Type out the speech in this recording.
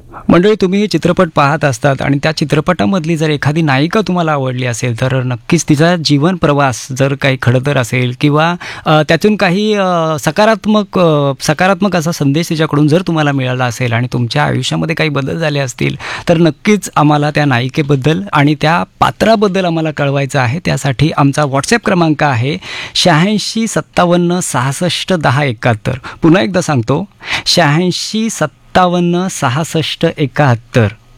मंडळी, तुम्ही हे चित्रपट पाहत असतात आणि त्या चित्रपटामधली जर एखादी नायिका तुम्हाला आवडली असेल, तर नक्कीच तिचा जीवन प्रवास जर काही खडतर असेल किंवा त्यातून काही सकारात्मक असा संदेश तिच्याकडून जर तुम्हाला मिळाला असेल आणि तुमच्या आयुष्यामध्ये काही बदल झाले असतील, तर नक्कीच आम्हाला त्या नायिकेबद्दल आणि त्या पात्राबद्दल आम्हाला कळवायचं आहे. त्यासाठी आमचा WhatsApp क्रमांक आहे 86 57 66 10 71. पुन्हा एकदा सांगतो, 86 57 66 71.